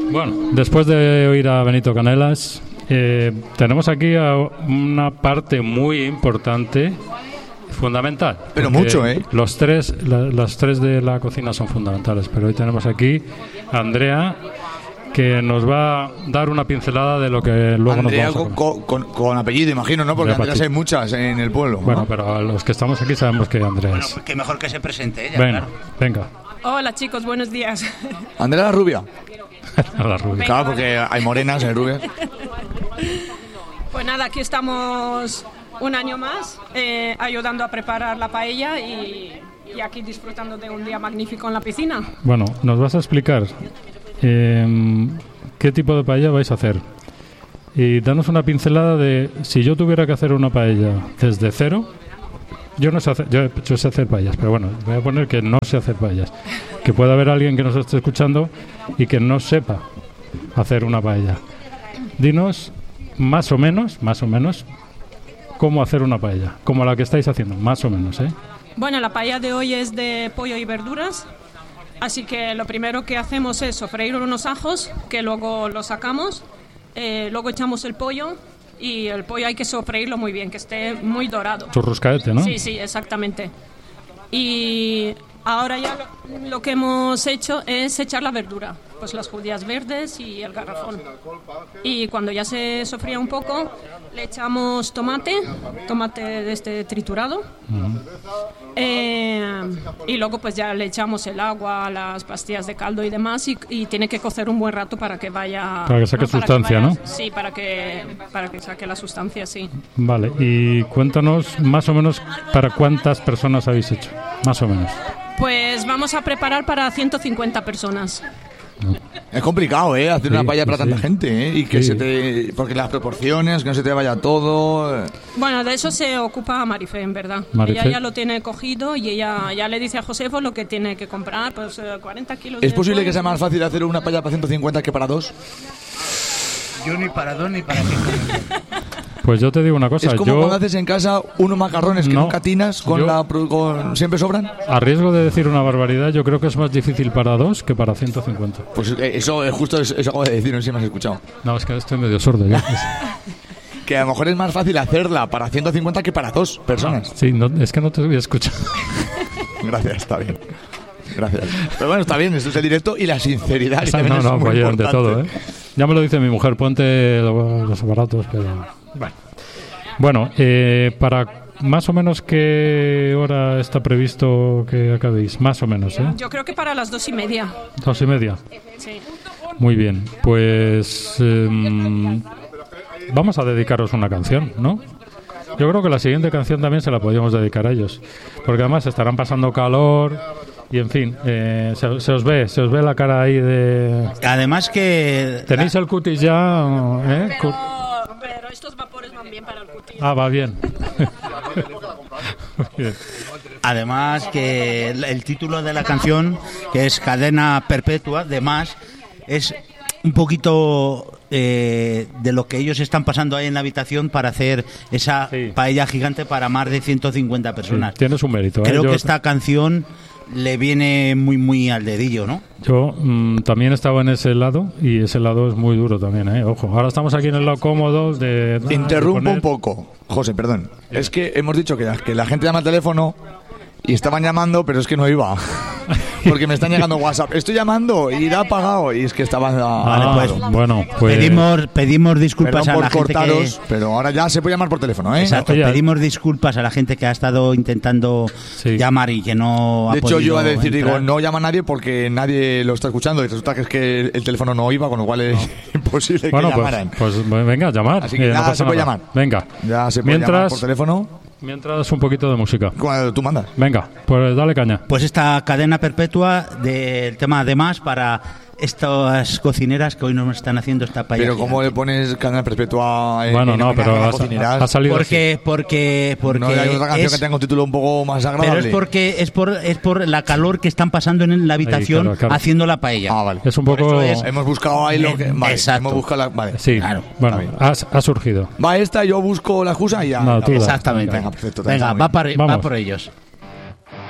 Bueno, después de oír a Benito Canelas, tenemos aquí a una parte muy importante, fundamental. Pero mucho, ¿eh? Las tres de la cocina son fundamentales, pero hoy tenemos aquí a Andrea, que nos va a dar una pincelada de lo que luego Andrea, nos vamos a comer. con apellido, imagino, ¿no? Porque Andreas hay muchas en el pueblo. Bueno, ¿no? pero a los que estamos aquí sabemos que Andrea es. Bueno, que mejor que se presente ella, Bueno, claro. venga. Hola chicos, buenos días. Andrea la rubia. A la rubia. Claro, porque hay morenas, hay rubias. Pues nada, aquí estamos un año más ayudando a preparar la paella y aquí disfrutando de un día magnífico en la piscina. Bueno, nos vas a explicar qué tipo de paella vais a hacer. Y danos una pincelada de si yo tuviera que hacer una paella desde cero. Yo no sé hacer, yo sé hacer paellas, pero bueno, voy a poner que no sé hacer paellas. Que pueda haber alguien que nos esté escuchando y que no sepa hacer una paella. Dinos más o menos, cómo hacer una paella, como la que estáis haciendo, más o menos, ¿eh? Bueno, la paella de hoy es de pollo y verduras, así que lo primero que hacemos es sofreír unos ajos, que luego los sacamos, luego echamos el pollo. Y el pollo hay que sofreírlo muy bien, que esté muy dorado. Churruscaete, ¿no? Sí, exactamente. Y ahora ya lo que hemos hecho es echar la verdura, pues las judías verdes y el garrafón. Y cuando ya se sofría un poco, le echamos tomate de este triturado. Y luego pues ya le echamos el agua, las pastillas de caldo y demás y tiene que cocer un buen rato para que vaya... Para que saque sustancia, ¿no? Sí, para que saque la sustancia, sí. Vale, y cuéntanos más o menos para cuántas personas habéis hecho, más o menos. Pues vamos a preparar para 150 personas. Es complicado, hacer una paella para tanta gente, y que porque las proporciones, que no se te vaya todo. Bueno, de eso se ocupa Marifé, en verdad. Marifé. Ella ya lo tiene cogido y ella ya le dice a Josefo lo que tiene que comprar, pues 40 kilos. ¿Es posible que sea más fácil hacer una paella para 150 que para dos? Yo ni para dos ni para cinco. Pues yo te digo una cosa. Es como cuando haces en casa unos macarrones que nunca tinas, siempre sobran. A riesgo de decir una barbaridad, yo creo que es más difícil para dos que para 150. Pues eso es justo eso acabo de decir, no sé si me has escuchado. No, es que estoy medio sordo ya. Que a lo mejor es más fácil hacerla para 150 que para dos personas. Sí, no, es que no te voy a escuchar. Gracias, está bien. Gracias. Pero bueno, está bien, esto es el directo y la sinceridad. No, pues de todo, ¿eh? Ya me lo dice mi mujer, ponte los aparatos, pero... Bueno, para más o menos qué hora está previsto que acabéis, más o menos, ¿eh? Yo creo que para las 2:30. 2:30. Sí. Muy bien, pues vamos a dedicaros una canción, ¿no? Yo creo que la siguiente canción también se la podríamos dedicar a ellos, porque además estarán pasando calor y en fin, se os ve la cara ahí de... Además que... ¿Tenéis el cutis ya? Pero estos vapores van bien para el cutis. Ah, va bien. Bien. Además que el título de la canción, que es Cadena Perpetua, de Más, es un poquito de lo que ellos están pasando ahí en la habitación para hacer esa paella gigante para más de 150 personas. Sí, tienes un mérito. Creo que esta canción le viene muy muy al dedillo, ¿no? Yo también estaba en ese lado y ese lado es muy duro también, ¿eh? Ojo, ahora estamos aquí en el lado cómodo de... Interrumpo un poco, José, perdón. Es que hemos dicho que la gente llama al teléfono y estaban llamando, pero es que no iba. Porque me están llegando WhatsApp. Estoy llamando y la ha pagado. Y es que estaban... Bueno, pues... Pedimos disculpas a la gente que... Pero ahora ya se puede llamar por teléfono, ¿eh? Exacto, pedimos disculpas a la gente que ha estado intentando llamar y que no ha podido. De hecho, yo iba a decir, entrar. no llama nadie porque nadie lo está escuchando. Y resulta que es que el teléfono no iba, con lo cual es imposible que llamaran. Pues venga, a llamar. Así que ya no se puede llamar. Venga. Ya se puede llamar por teléfono. Mientras un poquito de música. Cuando tú mandas. Venga, pues dale caña. Pues esta cadena perpetua del tema de Más para estas cocineras que hoy nos están haciendo esta paella. Pero ¿cómo le pones cadena perpetua en pero ha salido porque no hay otra canción que tenga un título un poco más agradable. Pero es por la calor que están pasando en la habitación claro. haciendo la paella. Ah, vale. Es un poco... Hemos buscado ahí lo que... Vale, exacto. Hemos buscado vale. Sí, claro. Bueno, ha surgido. Va esta, yo busco la excusa y ya... Exactamente. Venga, perfecto. Venga, va por ellos.